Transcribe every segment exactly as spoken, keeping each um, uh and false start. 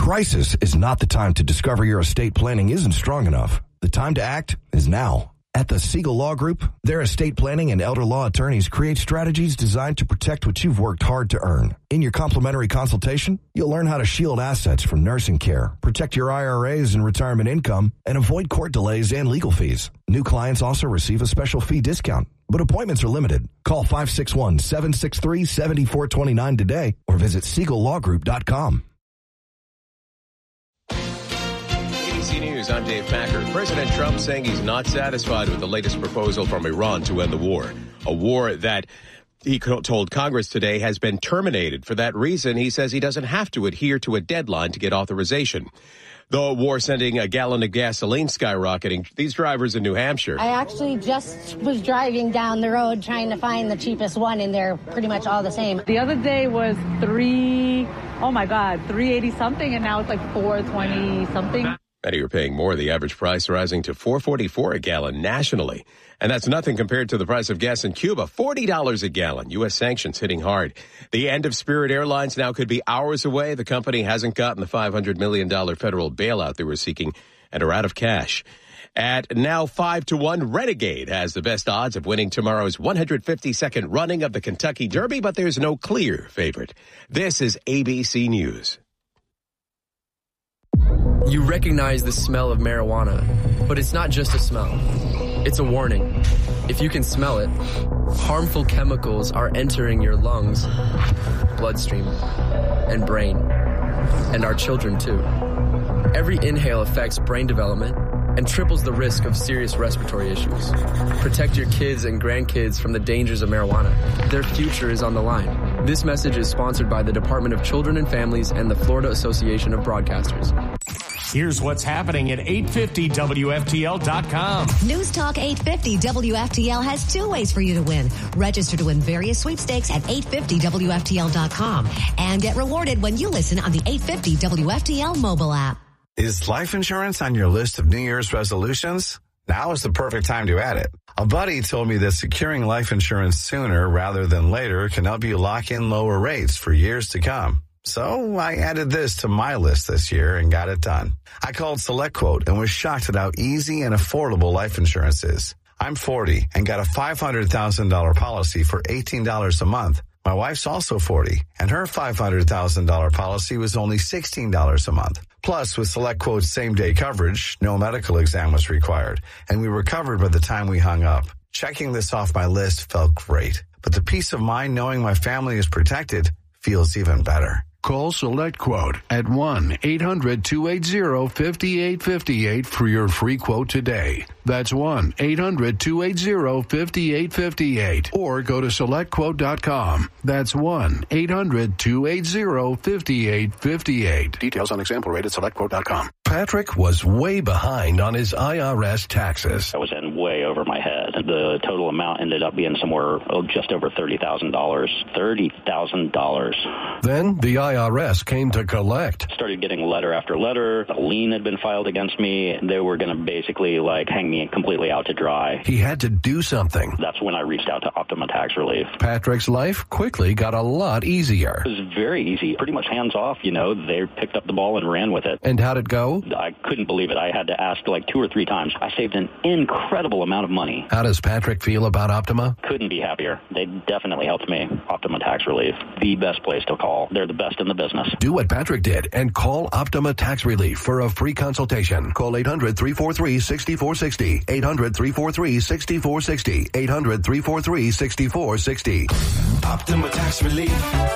crisis is not the time to discover your estate planning isn't strong enough. The time to act is now. At the Siegel Law Group, their estate planning and elder law attorneys create strategies designed to protect what you've worked hard to earn. In your complimentary consultation, you'll learn how to shield assets from nursing care, protect your I R As and retirement income, and avoid court delays and legal fees. New clients also receive a special fee discount, but appointments are limited. Call five six one, seven six three, seven four two nine today or visit siegel law group dot com. A B C News, I'm Dave Packer. President Trump saying he's not satisfied with the latest proposal from Iran to end the war. A war that he told Congress today has been terminated. For that reason, he says he doesn't have to adhere to a deadline to get authorization. The war sending a gallon of gasoline skyrocketing. These drivers in New Hampshire. I actually just was driving down the road trying to find the cheapest one, and they're pretty much all the same. The other day was three, oh my God, three eighty something, and now it's like four twenty something. Many are paying more, the average price rising to four forty-four a gallon nationally. And that's nothing compared to the price of gas in Cuba, forty dollars a gallon. U S sanctions hitting hard. The end of Spirit Airlines now could be hours away. The company hasn't gotten the five hundred million dollars federal bailout they were seeking and are out of cash. At now five to one, Renegade has the best odds of winning tomorrow's one hundred fifty-second running of the Kentucky Derby, but there's no clear favorite. This is A B C News. You recognize the smell of marijuana, but it's not just a smell. It's a warning. If you can smell it, harmful chemicals are entering your lungs, bloodstream, and brain, and our children too. Every inhale affects brain development and triples the risk of serious respiratory issues. Protect your kids and grandkids from the dangers of marijuana. Their future is on the line. This message is sponsored by the Department of Children and Families and the Florida Association of Broadcasters. Here's what's happening at eight fifty W F T L dot com. News Talk eight fifty W F T L has two ways for you to win. Register to win various sweepstakes at eight fifty W F T L dot com and get rewarded when you listen on the eight fifty W F T L mobile app. Is life insurance on your list of New Year's resolutions? Now is the perfect time to add it. A buddy told me that securing life insurance sooner rather than later can help you lock in lower rates for years to come. So I added this to my list this year and got it done. I called SelectQuote and was shocked at how easy and affordable life insurance is. I'm forty and got a five hundred thousand dollars policy for eighteen dollars a month. My wife's also forty, and her five hundred thousand dollars policy was only sixteen dollars a month. Plus, with SelectQuote's same-day coverage, no medical exam was required, and we were covered by the time we hung up. Checking this off my list felt great, but the peace of mind knowing my family is protected feels even better. Call SelectQuote at one eight hundred two eight zero five eight five eight for your free quote today. That's one eight hundred two eight zero five eight five eight. Or go to select quote dot com. That's one eight hundred two eight zero five eight five eight. Details on example rate at select quote dot com. Patrick was way behind on his I R S taxes. I was in way over my head. The total amount ended up being somewhere oh, just over thirty thousand dollars. thirty thousand dollars. Then the I R S came to collect. Started getting letter after letter. A lien had been filed against me. They were going to basically like hang me completely out to dry. He had to do something. That's when I reached out to Optima Tax Relief. Patrick's life quickly got a lot easier. It was very easy. Pretty much hands off, you know. They picked up the ball and ran with it. And how'd it go? I couldn't believe it. I had to ask like two or three times. I saved an incredible amount of money. How does Patrick feel about Optima? Couldn't be happier. They definitely helped me. Optima Tax Relief, the best place to call. They're the best in the business. Do what Patrick did and call Optima Tax Relief for a free consultation. Call eight hundred three four three six four six zero. eight hundred three four three six four six zero. eight hundred three four three six four six zero. Optima Tax Relief.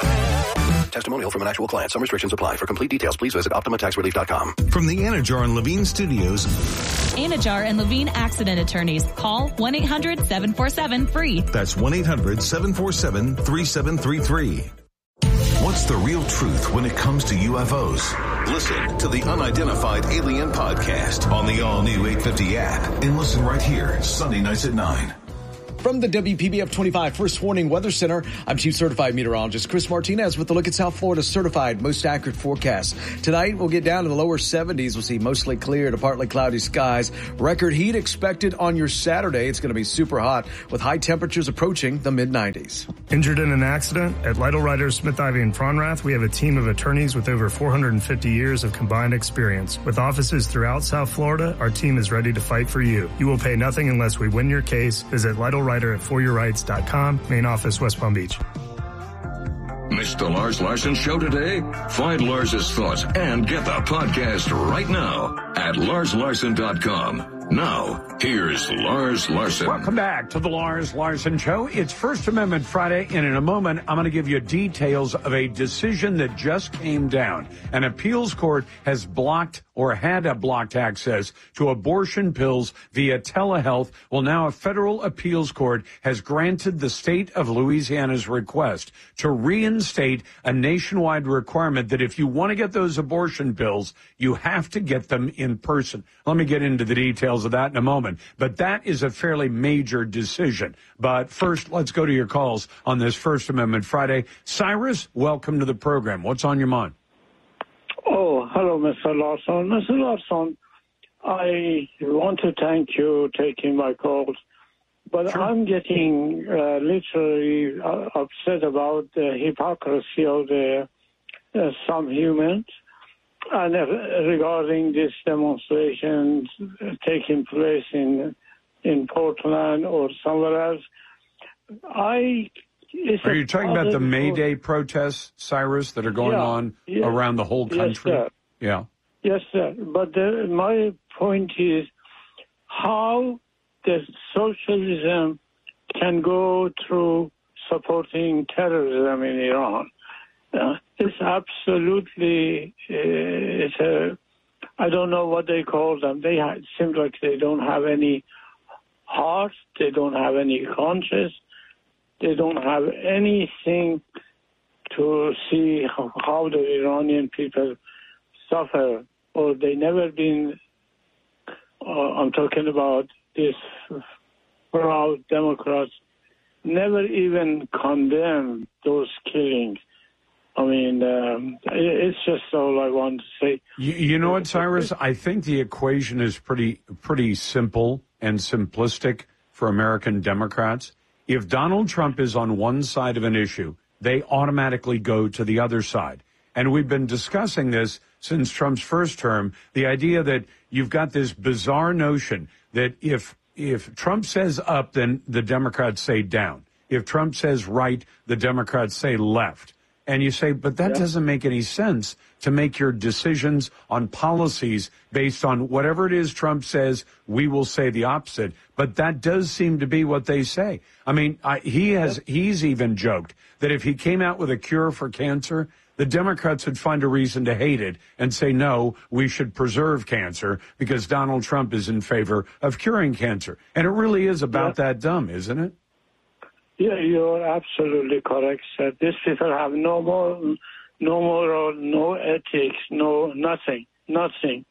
Testimonial from an actual client. Some restrictions apply. For complete details, please visit optima tax relief dot com. From the Anajar and Levine Studios. Anajar and Levine Accident Attorneys. Call one eight hundred seven four seven free. That's one eight hundred seven four seven three seven three three. What's the real truth when it comes to U F Os? Listen to the Unidentified Alien Podcast on the all-new eight fifty app and listen right here Sunday nights at nine. From the W P B F twenty-five First Warning Weather Center, I'm Chief Certified Meteorologist Chris Martinez with a look at South Florida's certified most accurate forecast. Tonight, we'll get down to the lower seventies. We'll see mostly clear to partly cloudy skies. Record heat expected on your Saturday. It's going to be super hot with high temperatures approaching the mid nineties. Injured in an accident? At Lytle Writers, Smith, Ivy, and Fronrath, we have a team of attorneys with over four hundred fifty years of combined experience. With offices throughout South Florida, our team is ready to fight for you. You will pay nothing unless we win your case. Visit Lytle Writer at for your rights dot com. Main office, West Palm Beach. Missed the Lars Larson show today? Find Lars's thoughts and get the podcast right now at lars larson dot com. Now, here's Lars Larson. Welcome back to the Lars Larson Show. It's First Amendment Friday, and in a moment, I'm going to give you details of a decision that just came down. An appeals court has blocked or had a blocked access to abortion pills via telehealth. Well, now a federal appeals court has granted the state of Louisiana's request to reinstate a nationwide requirement that if you want to get those abortion pills, you have to get them in person. Let me get into the details of that in a moment. But that is a fairly major decision. But first, let's go to your calls on this First Amendment Friday. Cyrus, welcome to the program. What's on your mind? Oh, hello, Mister Larson. Mister Larson, I want to thank you taking my calls, but sure. I'm getting uh, literally uh, upset about the hypocrisy of the, uh, some humans. And uh, regarding this demonstration taking place in in Portland or somewhere else, I... Are you talking about the May Day protests, Cyrus, that are going yeah, on yeah, around the whole country? Yes, sir. Yeah. Yes, sir. But the, my point is how the socialism can go through supporting terrorism in Iran. Uh, it's absolutely, uh, it's a, I don't know what they call them. They ha- it seems like they don't have any heart. They don't have any conscience. They don't have anything to see how, how the Iranian people suffer, or they never been, uh, I'm talking about these proud Democrats, never even condemn those killings. I mean, um, it's just all I want to say. You, you know what, Cyrus? I think the equation is pretty pretty simple and simplistic for American Democrats. If Donald Trump is on one side of an issue, they automatically go to the other side. And we've been discussing this since Trump's first term, the idea that you've got this bizarre notion that if if Trump says up, then the Democrats say down. If Trump says right, the Democrats say left. And you say, but that yeah. doesn't make any sense to make your decisions on policies based on whatever it is Trump says, we will say the opposite. But that does seem to be what they say. I mean, I, he has yeah. he's even joked that if he came out with a cure for cancer, the Democrats would find a reason to hate it and say, no, we should preserve cancer because Donald Trump is in favor of curing cancer. And it really is about yeah. that dumb, isn't it? Yeah, you're absolutely correct, sir. These people have no more, no moral, no ethics, no nothing, nothing.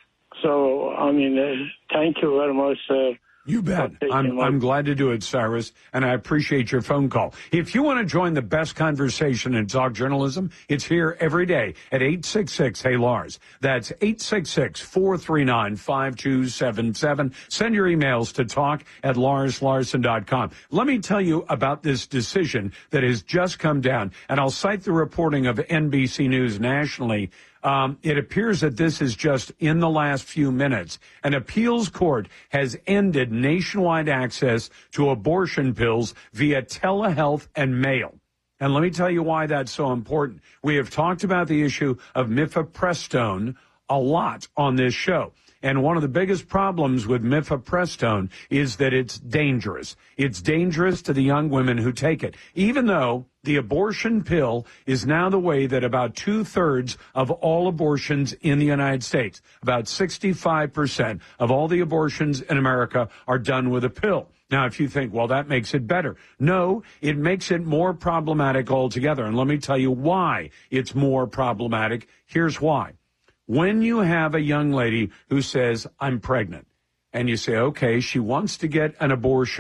So, I mean, uh, thank you very much, sir. You bet. I'm, I'm glad to do it, Cyrus, and I appreciate your phone call. If you want to join the best conversation in talk journalism, it's here every day at eight six six, hey Lars. That's eight six six, four three nine, five two seven seven. Send your emails to talk at lars larson dot com. Let me tell you about this decision that has just come down, and I'll cite the reporting of N B C News nationally. Um, it appears that this is just in the last few minutes. An appeals court has ended nationwide access to abortion pills via telehealth and mail. And let me tell you why that's so important. We have talked about the issue of mifepristone a lot on this show. And one of the biggest problems with mifepristone is that it's dangerous. It's dangerous to the young women who take it, even though the abortion pill is now the way that about two-thirds of all abortions in the United States, about sixty-five percent of all the abortions in America are done with a pill. Now, if you think, well, that makes it better. No, it makes it more problematic altogether. And let me tell you why it's more problematic. Here's why. When you have a young lady who says, I'm pregnant, and you say, okay, she wants to get an abortion.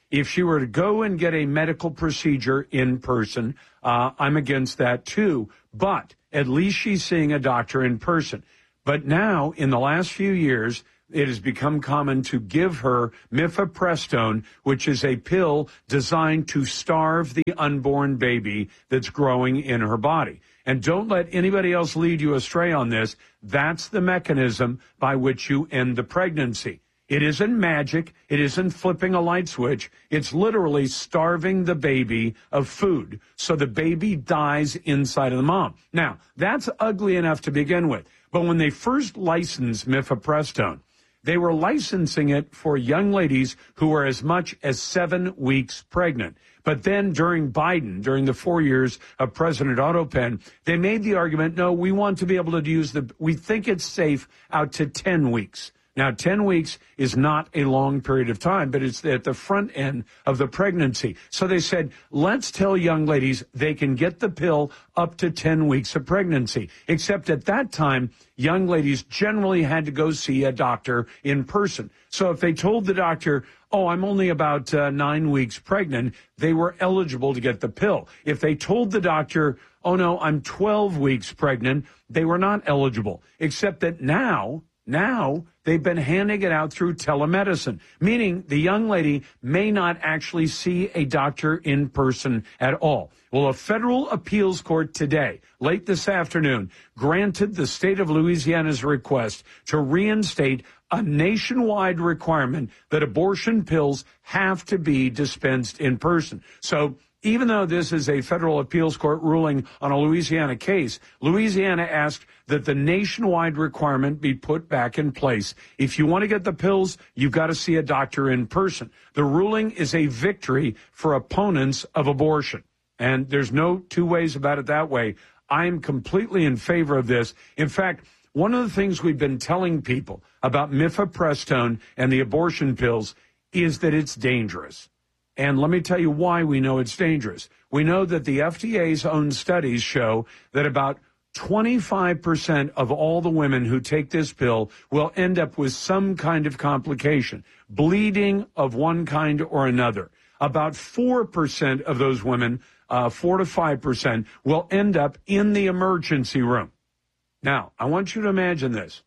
If she were to go and get a medical procedure in person, uh, I'm against that too. But at least she's seeing a doctor in person. But now, in the last few years, it has become common to give her mifepristone, which is a pill designed to starve the unborn baby that's growing in her body. And don't let anybody else lead you astray on this. That's the mechanism by which you end the pregnancy. It isn't magic. It isn't flipping a light switch. It's literally starving the baby of food so the baby dies inside of the mom. Now, that's ugly enough to begin with. But when they first licensed mifepristone, they were licensing it for young ladies who were as much as seven weeks pregnant. But then during Biden, during the four years of President Otto Penn, they made the argument, no, we want to be able to use the, we think it's safe out to ten weeks. Now, ten weeks is not a long period of time, but it's at the front end of the pregnancy. So they said, let's tell young ladies they can get the pill up to ten weeks of pregnancy. Except at that time, young ladies generally had to go see a doctor in person. So if they told the doctor, oh, I'm only about uh, nine weeks pregnant, they were eligible to get the pill. If they told the doctor, oh, no, I'm twelve weeks pregnant, they were not eligible. Except that now... Now, they've been handing it out through telemedicine, meaning the young lady may not actually see a doctor in person at all. Well, a federal appeals court today, late this afternoon, granted the state of Louisiana's request to reinstate a nationwide requirement that abortion pills have to be dispensed in person. So even though this is a federal appeals court ruling on a Louisiana case, Louisiana asked that the nationwide requirement be put back in place. If you want to get the pills, you've got to see a doctor in person. The ruling is a victory for opponents of abortion. And there's no two ways about it that way. I am completely in favor of this. In fact, one of the things we've been telling people about mifepristone and the abortion pills is that it's dangerous. And let me tell you why we know it's dangerous. We know that the F D A's own studies show that about twenty-five percent of all the women who take this pill will end up with some kind of complication, bleeding of one kind or another. About four percent of those women, uh, four to five percent, will end up in the emergency room. Now, I want you to imagine this.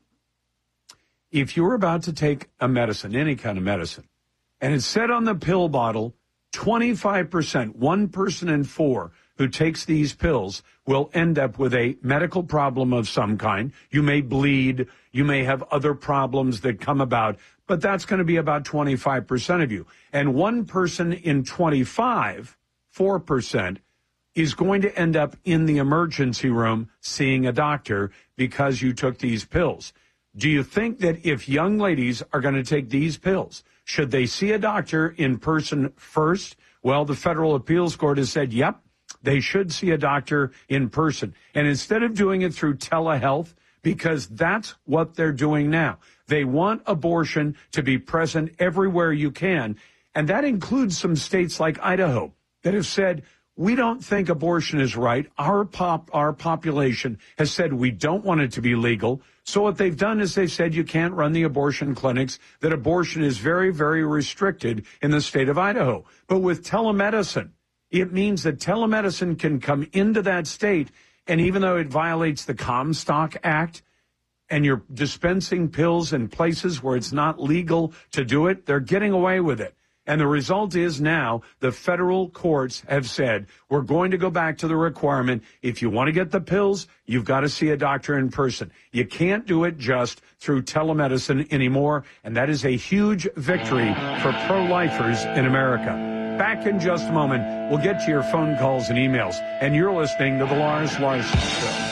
If you're about to take a medicine, any kind of medicine, and it's said on the pill bottle, twenty-five percent, one person in four who takes these pills will end up with a medical problem of some kind. You may bleed. You may have other problems that come about, but that's going to be about twenty-five percent of you. And one person in twenty-five, four percent, is going to end up in the emergency room seeing a doctor because you took these pills. Do you think that if young ladies are going to take these pills, should they see a doctor in person first? Well, the federal appeals court has said, yep, they should see a doctor in person. And instead of doing it through telehealth, because that's what they're doing now, they want abortion to be present everywhere you can. And that includes some states like Idaho that have said, we don't think abortion is right. Our pop, our population has said we don't want it to be legal. So what they've done is they've said you can't run the abortion clinics, that abortion is very, very restricted in the state of Idaho. But with telemedicine, it means that telemedicine can come into that state, and even though it violates the Comstock Act, and you're dispensing pills in places where it's not legal to do it, they're getting away with it. And the result is now the federal courts have said, we're going to go back to the requirement. If you want to get the pills, you've got to see a doctor in person. You can't do it just through telemedicine anymore. And that is a huge victory for pro-lifers in America. Back in just a moment. We'll get to your phone calls and emails. And you're listening to The Lars Larson Show.